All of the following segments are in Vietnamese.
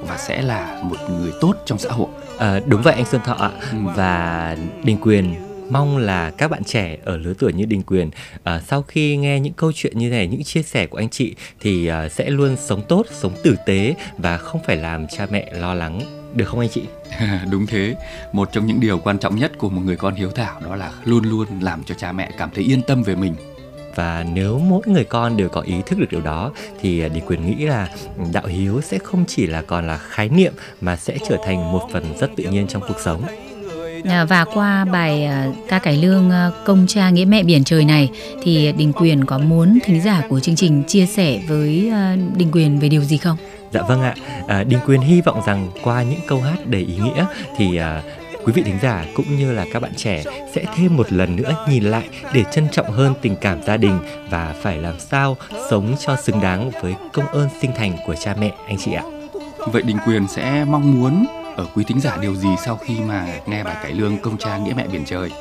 và sẽ là một người tốt trong xã hội. Đúng vậy anh Xuân Thọ ạ. Và Đình Quyền mong là các bạn trẻ ở lứa tuổi như Đình Quyền sau khi nghe những câu chuyện như này, những chia sẻ của anh chị thì sẽ luôn sống tốt, sống tử tế và không phải làm cha mẹ lo lắng, được không anh chị? Đúng thế, một trong những điều quan trọng nhất của một người con hiếu thảo đó là luôn luôn làm cho cha mẹ cảm thấy yên tâm về mình. Và nếu mỗi người con đều có ý thức được điều đó thì Đình Quyền nghĩ là đạo hiếu sẽ không chỉ là còn là khái niệm mà sẽ trở thành một phần rất tự nhiên trong cuộc sống. Và qua bài ca cải lương Công cha nghĩa mẹ biển trời này thì Đình Quyền có muốn thính giả của chương trình chia sẻ với Đình Quyền về điều gì không? Dạ vâng ạ, Đình Quyền hy vọng rằng qua những câu hát đầy ý nghĩa thì quý vị thính giả cũng như là các bạn trẻ sẽ thêm một lần nữa nhìn lại để trân trọng hơn tình cảm gia đình và phải làm sao sống cho xứng đáng với công ơn sinh thành của cha mẹ anh chị ạ. Vậy Đình Quyền sẽ mong muốn ở quý thính giả điều gì sau khi mà nghe bài cải lương Công cha nghĩa mẹ biển trời?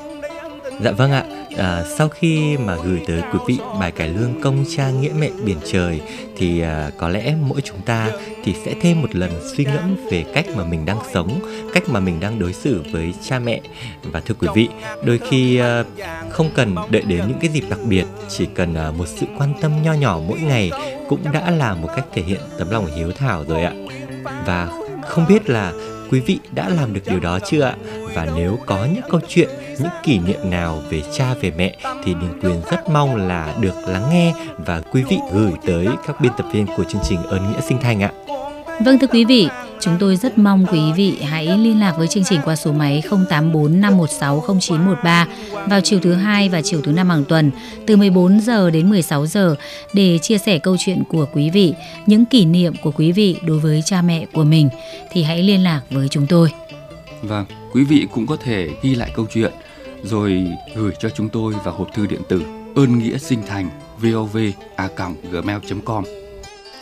Dạ vâng ạ, sau khi mà gửi tới quý vị bài cải lương Công cha nghĩa mẹ biển trời thì có lẽ mỗi chúng ta thì sẽ thêm một lần suy ngẫm về cách mà mình đang sống, cách mà mình đang đối xử với cha mẹ. Và thưa quý vị, đôi khi không cần đợi đến những cái dịp đặc biệt, chỉ cần một sự quan tâm nho nhỏ mỗi ngày cũng đã là một cách thể hiện tấm lòng hiếu thảo rồi ạ. Và không biết là quý vị đã làm được điều đó chưa ạ? Và nếu có những câu chuyện, những kỷ niệm nào về cha về mẹ thì Đình Quyền rất mong là được lắng nghe và quý vị gửi tới các biên tập viên của chương trình Ơn Nghĩa Sinh Thành ạ. Vâng thưa quý vị, chúng tôi rất mong quý vị hãy liên lạc với chương trình qua số máy 084 516 0913 vào chiều thứ hai và chiều thứ năm hàng tuần từ 14 giờ đến 16 giờ để chia sẻ câu chuyện của quý vị, những kỷ niệm của quý vị đối với cha mẹ của mình thì hãy liên lạc với chúng tôi. Vâng, quý vị cũng có thể ghi lại câu chuyện rồi gửi cho chúng tôi vào hộp thư điện tử ơn nghĩa sinh thành vov@gmail.com.